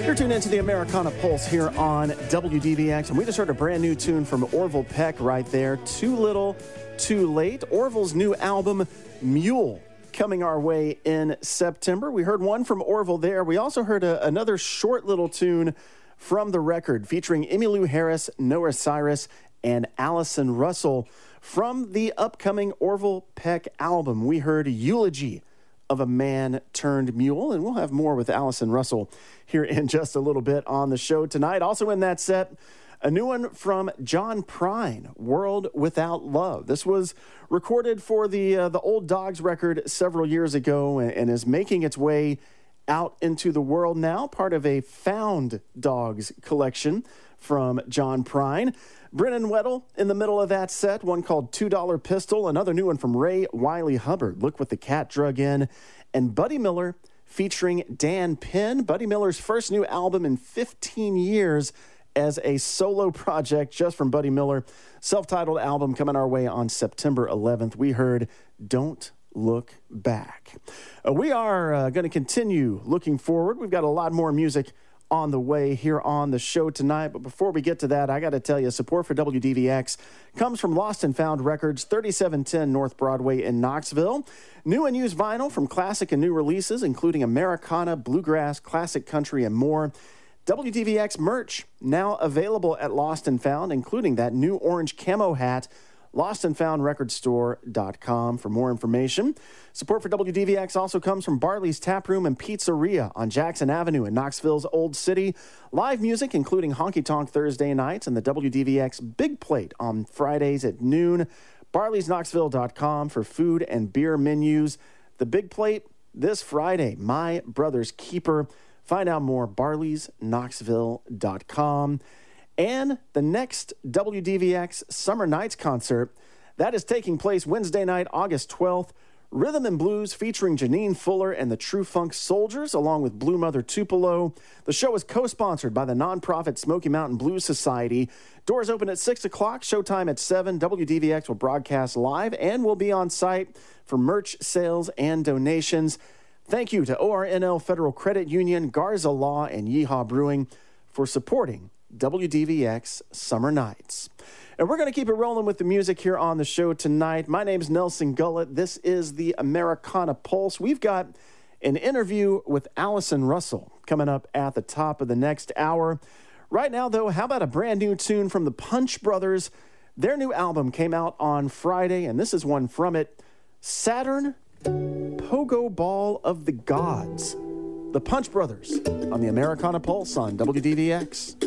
You're tuned into the Americana Pulse here on WDVX, and we just heard a brand new tune from Orville Peck right there, Too Little, Too Late. Orville's new album, Mule, coming our way in September. We heard one from Orville there. We also heard another short little tune from the record featuring Emmylou Harris, Noah Cyrus, and Allison Russell. From the upcoming Orville Peck album, we heard Eulogy of a Man Turned Mule, and we'll have more with Allison Russell here in just a little bit on the show tonight. Also in that set, a new one from John Prine, World Without Love. This was recorded for the Old Dogs record several years ago and is making its way out into the world now, part of a Found Dogs collection from John Prine. Brennan Weddle in the middle of that set, one called $2 Pistol, another new one from Ray Wiley Hubbard, Look What the Cat Drug In, and Buddy Miller featuring Dan Penn. Buddy Miller's first new album in 15 years as a solo project just from Buddy Miller. Self-titled album coming our way on September 11th. We heard Don't Look Back. We are going to continue looking forward. We've got a lot more music on the way here on the show tonight. But before we get to that, I got to tell you, support for WDVX comes from Lost and Found Records, 3710 North Broadway in Knoxville. New and used vinyl from classic and new releases, including Americana, bluegrass, classic country, and more. WDVX merch now available at Lost and Found, including that new orange camo hat. LostandFoundRecordStore.com for more information. Support for WDVX also comes from Barley's Tap Room and Pizzeria on Jackson Avenue in Knoxville's Old City. Live music, including Honky Tonk Thursday nights and the WDVX Big Plate on Fridays at noon. Barley'sKnoxville.com for food and beer menus. The Big Plate this Friday, My Brother's Keeper. Find out more, Barley'sKnoxville.com. And the next WDVX Summer Nights concert, that is taking place Wednesday night, August 12th. Rhythm and Blues featuring Janine Fuller and the True Funk Soldiers, along with Blue Mother Tupelo. The show is co-sponsored by the nonprofit Smoky Mountain Blues Society. Doors open at 6 o'clock, showtime at 7. WDVX will broadcast live and will be on site for merch sales and donations. Thank you to ORNL Federal Credit Union, Garza Law, and Yeehaw Brewing for supporting WDVX Summer Nights. And we're going to keep it rolling with the music here on the show tonight. My name's Nelson Gullett. This is the Americana Pulse. We've got an interview with Allison Russell coming up at the top of the next hour. Right now, though, how about a brand new tune from the Punch Brothers? Their new album came out on Friday, and this is one from it, Saturn Pogo Ball of the Gods. The Punch Brothers on the Americana Pulse on WDVX.